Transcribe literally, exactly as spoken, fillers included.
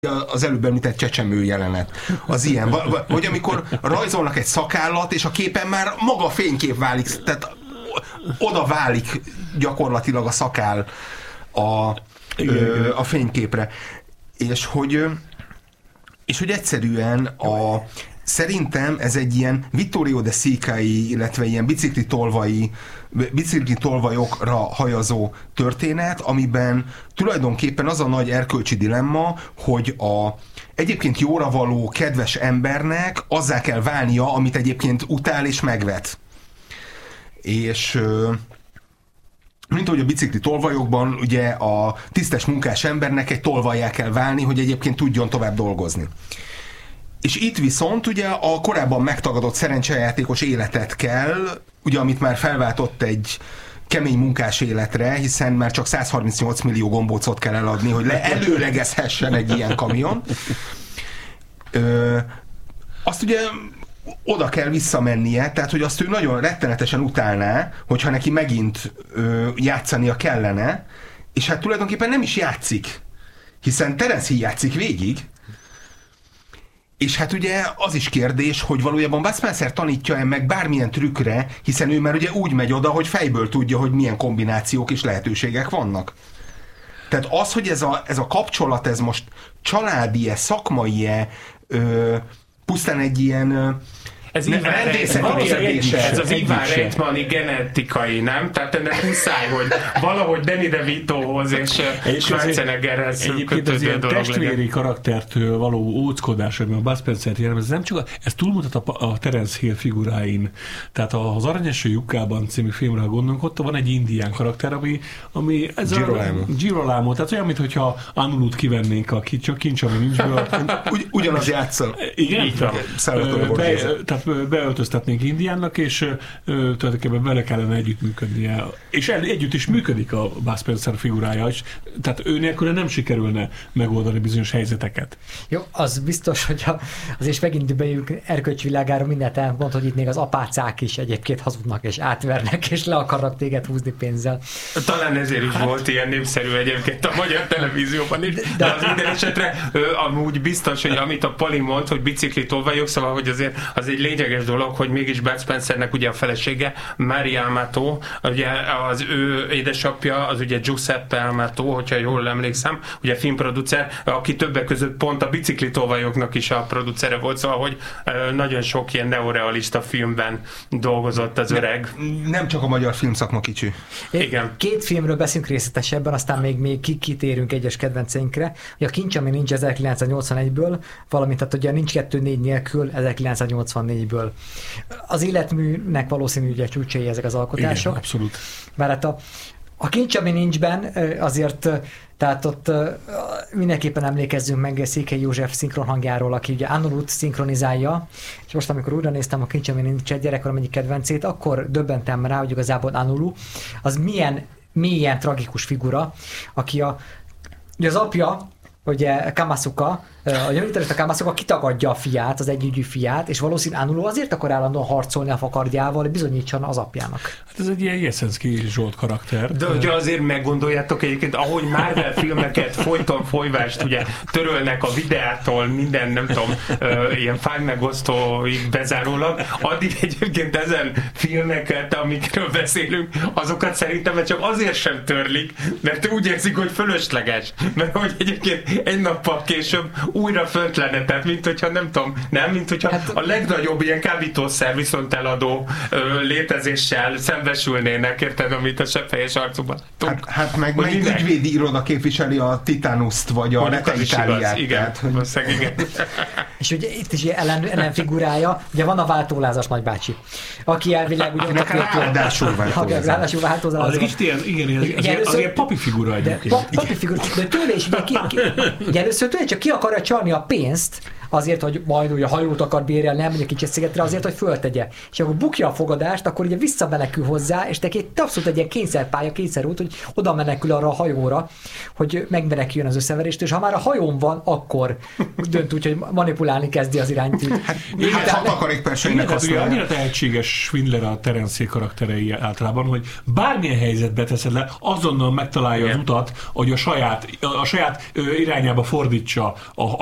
az előbb említett csecsemő jelenet. Az ilyen, vagy amikor rajzolnak egy szakállat, és a képen már maga fénykép válik, tehát oda válik gyakorlatilag a szakál a, ö, a fényképre. És hogy, és hogy egyszerűen a, szerintem ez egy ilyen Vittorio de Sica-i, illetve ilyen bicikli tolvai, bicikli tolvajokra hajazó történet, amiben tulajdonképpen az a nagy erkölcsi dilemma, hogy a egyébként jóra való, kedves embernek azzá kell válnia, amit egyébként utál és megvet. És mint ahogy a bicikli tolvajokban, ugye a tisztes munkás embernek egy tolvajjá kell válni, hogy egyébként tudjon tovább dolgozni. És itt viszont ugye a korábban megtagadott szerencsejátékos életet kell, ugye amit már felváltott egy kemény munkás életre, hiszen már csak száz harmincnyolc millió gombócot kell eladni, hogy le előlegezhessen egy ilyen kamion. Ö, azt ugye oda kell visszamennie, tehát hogy azt ő nagyon rettenetesen utálná, hogyha neki megint ö, játszania kellene, és hát tulajdonképpen nem is játszik, hiszen Terence Hill játszik végig. És hát ugye az is kérdés, hogy valójában Bud Spencer tanítja-e meg bármilyen trükkre, hiszen ő már ugye úgy megy oda, hogy fejből tudja, hogy milyen kombinációk és lehetőségek vannak. Tehát az, hogy ez a, ez a kapcsolat, ez most családi-e, szakmai-e, ö, pusztán egy ilyen... Ö, Ez az Ivan Reitmani genetikai, nem? Tehát ennek muszáj, hogy valahogy Danny DeVitohoz és Schwarzeneggerhez egyébként az ilyen testvéri karaktertől való óckodás, hogy a Bud Spencer jellemez, ez nem csak, ez túlmutat a, a Terence Hill figuráin. Tehát az Aranyeső lyukában című filmre, ha gondolunk, ott van egy indián karakter, ami, ami ez Girolamo. a Girolamo, tehát olyan, mintha Anulut kivennénk a kincs, ami nincs ből. Ugy, ugyanaz játszol. Igen? Tehát beöltöztetnénk Indiánnak, és ö, tulajdonképpen vele kellene együttműködnie. És el, együtt is működik a Bud Spencer figurája is, tehát ő nélkül nem sikerülne megoldani bizonyos helyzeteket. Jó, az biztos, hogy a, azért megint bejövünk erkölcs világára, mindent elmond, hogy itt még az apácák is egyébként hazudnak, és átvernek, és le akarnak téged húzni pénzzel. Talán ezért is hát, volt ilyen népszerű egyébként a magyar televízióban is, de, de az minden esetre ö, amúgy biztos, hogy amit a Pali mond, hogy bicikli tolvajok, szóval, hogy azért az egy lényeges dolog, hogy mégis Bud Spencernek ugye a felesége, Maria Amato, ugye az ő édesapja, az ugye Giuseppe Amato, hogyha jól emlékszem, ugye filmproducer, aki többek között pont a bicikli tolvajoknak is a producere volt, szóval, hogy nagyon sok ilyen neorealista filmben dolgozott az öreg. Nem, nem csak a magyar filmszakma kicsi. Igen. Két filmről beszélünk részletesebben, aztán még, még kitérünk egyes kedvenceinkre. Ugye a Kincs, ami nincs ezerkilencszáznyolcvanegyből, valamint tehát ugye a Nincs kettő négy nélkül ezerkilencszáznyolcvannégyből. Az életműnek valószínű ugye csúcsai ezek az alkotások. Igen, abszolút. Mert hát a, a Kincs, ami nincsben, azért tehát ott mindenképpen emlékezzünk meg Székely József szinkronhangjáról, aki ugye Anulut szinkronizálja, és most amikor újra néztem a Kincs, ami nincs egy gyerekkorom egyik kedvencét, akkor döbbentem rá, hogy igazából Anulu az milyen mélyen tragikus figura, aki a, ugye az apja, ugye Kamasuka, a gyanúterült a Kamasuka kitagadja a fiát, az együgyű fiát, és valószínűleg Anulu azért akar állandóan harcolni a fakardjával, hogy bizonyítson az apjának. Hát ez egy ilyen Jeszenszky Zsolt karakter. De ugye azért meggondoljátok egyébként, ahogy Marvel filmeket folyton folyvást ugye törölnek a videától minden, nem tudom, ö, ilyen fájlmegosztóig bezárólag, addig egyébként ezen filmeket, amikről beszélünk, azokat szerintem csak azért sem törlik, mert úgy érzik, hogy fölösleges. Mert hogy egyébként egy nappal később újra fönt lenne, tehát mint hogyha nem tudom, nem, mint hogyha hát, a legnagyobb ilyen kábítószer viszont eladó ö, létezéssel szembesülnének, érted, amit a sebbfejes arcúban. Hát, hát meg, meg ügyvédi iroda képviseli a Titanust, vagy a Rete Italiát. Igen, hogy... igen. És ugye itt is ellen, ellenfigurája, ugye van a váltólázas nagybácsi, aki elvileg ugye akinek ráadásul váltólázás. Az is ilyen, igen, az ilyen papi figura egyébként. Papi figura, de tőle is ugye ki, ki, ugye először tőle csak ki akarja csalni a pénzt, azért, hogy majd ugye a hajót akar bérelni, nem mondja kicsit szigetre, azért, hogy föltegye. És akkor bukja a fogadást, akkor ugye visszamenekül hozzá, és neki abszolút egy ilyen kényszerpálya, kényszerút, hogy oda menekül arra a hajóra, hogy megmeneküljön az összeverést, és ha már a hajón van, akkor dönt úgy, hogy manipulálni kezdi az iránytűt. Hát, hát hat akarékperseinek használja. Annyira tehetséges Schwindler a Terence karakterei általában, hogy bármilyen helyzetbe teszed le, azonnal megtalálja igen. az utat, hogy a saját, a saját irányába fordítsa a